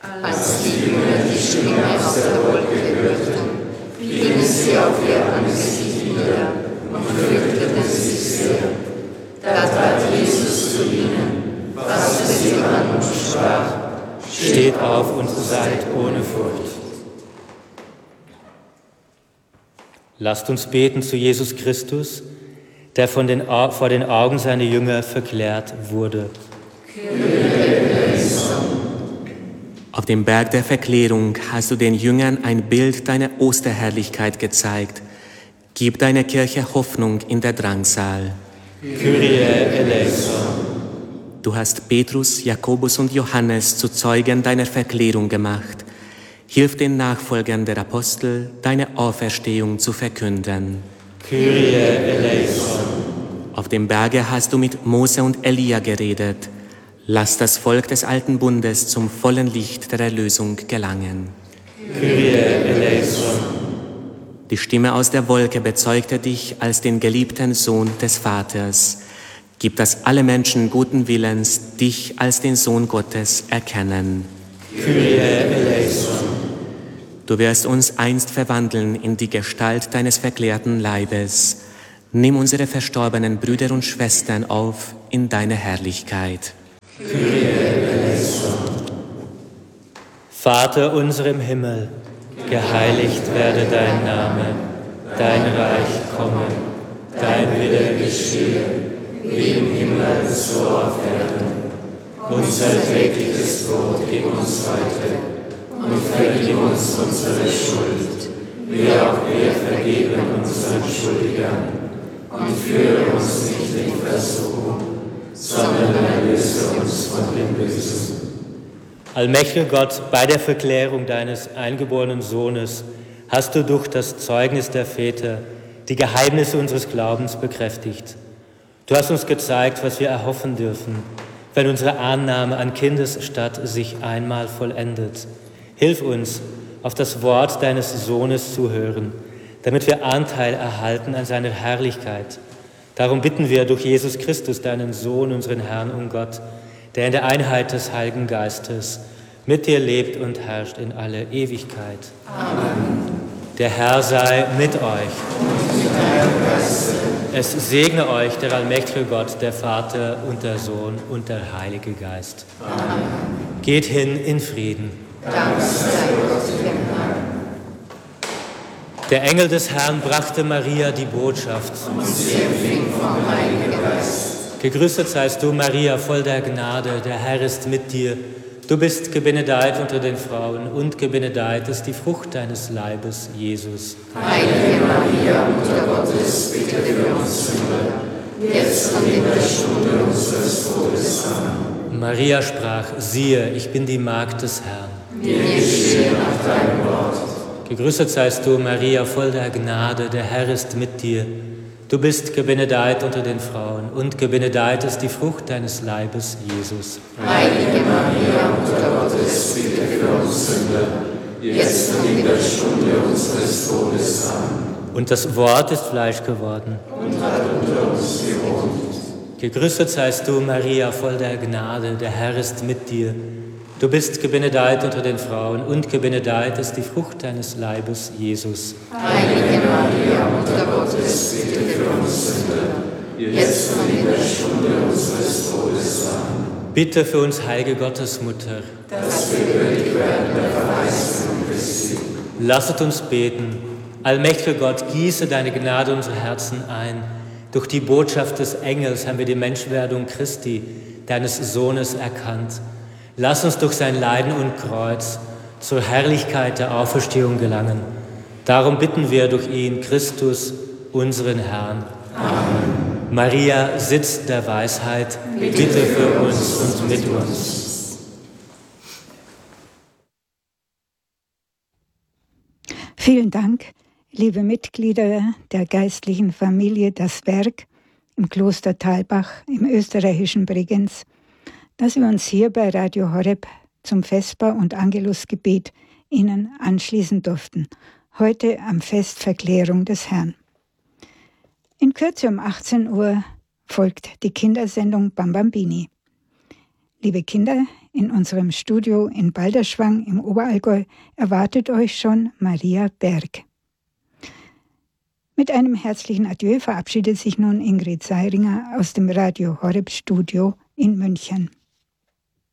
Als die Jünger die Stimme aus der Wolke hörten, fielen sie auf ihr Angesicht nieder und fürchteten sich sehr. Da trat Jesus zu ihnen, fasste sie an und sprach: Steht auf und seid ohne Furcht. Lasst uns beten zu Jesus Christus, der vor den Augen seiner Jünger verklärt wurde. Auf dem Berg der Verklärung hast du den Jüngern ein Bild deiner Osterherrlichkeit gezeigt. Gib deiner Kirche Hoffnung in der Drangsal. Kyrie eleison. Du hast Petrus, Jakobus und Johannes zu Zeugen deiner Verklärung gemacht. Hilf den Nachfolgern der Apostel, deine Auferstehung zu verkünden. Kyrie eleison. Auf dem Berge hast du mit Mose und Elia geredet. Lass das Volk des alten Bundes zum vollen Licht der Erlösung gelangen. Kyrie eleison. Die Stimme aus der Wolke bezeugte dich als den geliebten Sohn des Vaters. Gib, dass alle Menschen guten Willens dich als den Sohn Gottes erkennen. Kyrie eleison. Du wirst uns einst verwandeln in die Gestalt deines verklärten Leibes. Nimm unsere verstorbenen Brüder und Schwestern auf in deine Herrlichkeit. Kyrie eleison. Vater unser im Himmel, geheiligt werde dein Name, dein Reich komme, dein Wille geschehe, wie im Himmel so auf Erden. Unser tägliches Brot gib uns heute und vergib uns unsere Schuld, wie auch wir vergeben unseren Schuldigern. Und führe uns nicht in Versuchung, sondern erlöse uns von dem Bösen. Allmächtiger Gott, bei der Verklärung deines eingeborenen Sohnes hast du durch das Zeugnis der Väter die Geheimnisse unseres Glaubens bekräftigt. Du hast uns gezeigt, was wir erhoffen dürfen, wenn unsere Annahme an Kindesstatt sich einmal vollendet. Hilf uns, auf das Wort deines Sohnes zu hören, damit wir Anteil erhalten an seiner Herrlichkeit. Darum bitten wir durch Jesus Christus, deinen Sohn, unseren Herrn und Gott, der in der Einheit des Heiligen Geistes mit dir lebt und herrscht in alle Ewigkeit. Amen. Der Herr sei mit euch. Und mit deinem Geiste. Es segne euch der allmächtige Gott, der Vater und der Sohn und der Heilige Geist. Amen. Geht hin in Frieden. Dank sei Gott dem Herrn. Der Engel des Herrn brachte Maria die Botschaft. Und sie empfing vom Heiligen Geist. Gegrüßet seist du, Maria, voll der Gnade, der Herr ist mit dir. Du bist gebenedeit unter den Frauen und gebenedeit ist die Frucht deines Leibes, Jesus. Heilige Maria, Mutter Gottes, bitte für uns Sünder, jetzt und in der Stunde unseres Todes. Amen. Maria sprach: Siehe, ich bin die Magd des Herrn. Mir geschehe nach deinem Wort. Gegrüßet seist du, Maria, voll der Gnade, der Herr ist mit dir. Du bist gebenedeit unter den Frauen und gebenedeit ist die Frucht deines Leibes, Jesus. Heilige Maria, Mutter Gottes, bitte für uns Sünder, jetzt und in der Stunde unseres Todes. Amen. Und das Wort ist Fleisch geworden und hat unter uns gewohnt. Gegrüßet seist du, Maria, voll der Gnade, der Herr ist mit dir. Du bist gebenedeit unter den Frauen und gebenedeit ist die Frucht deines Leibes, Jesus. Heilige Maria, Mutter Gottes, bitte für uns Sünder, jetzt und in der Stunde unseres Todes. Amen. Bitte für uns, heilige Gottesmutter, dass wir würdig werden der Verheißung Christi. Lasset uns beten. Allmächtiger Gott, gieße deine Gnade in unsere Herzen ein. Durch die Botschaft des Engels haben wir die Menschwerdung Christi, deines Sohnes, erkannt. Lass uns durch sein Leiden und Kreuz zur Herrlichkeit der Auferstehung gelangen. Darum bitten wir durch ihn, Christus, unseren Herrn. Amen. Maria, Sitz der Weisheit, bitte für uns und mit uns. Vielen Dank, liebe Mitglieder der geistlichen Familie Das Werk im Kloster Thalbach im österreichischen Bregenz, dass wir uns hier bei Radio Horeb zum Vesper- und Angelusgebet Ihnen anschließen durften, heute am Fest Verklärung des Herrn. In Kürze um 18 Uhr folgt die Kindersendung Bambambini. Liebe Kinder, In unserem Studio in Balderschwang im Oberallgäu erwartet euch schon Maria Berg. Mit einem herzlichen Adieu verabschiedet sich nun Ingrid Seiringer aus dem Radio Horeb Studio in München.